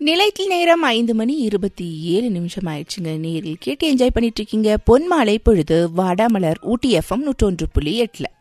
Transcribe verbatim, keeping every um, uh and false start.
நிலையத்தில் நேரம் ஐந்து மணி இருபத்தி ஏழு நிமிஷம் ஆயிடுச்சுங்க. நேரில் கேட்டு என்ஜாய் பண்ணிட்டு இருக்கீங்க பொன்மாலை பொழுது வாடாமலர் ஊட்டி எஃப்எம் நூற்றொன்று புள்ளி எட்டுல.